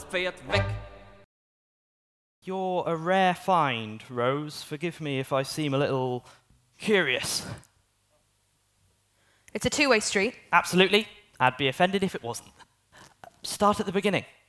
fährt weg. You're a rare find, Rose. Forgive me if I seem a little curious. It's a two-way street. Absolutely. I'd be offended if it wasn't. Start at the beginning.